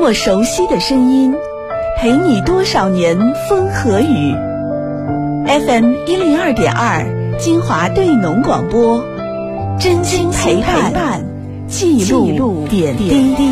我熟悉的声音，陪你多少年风和雨。FM102.2金华对农广播，真心陪伴，记录点滴。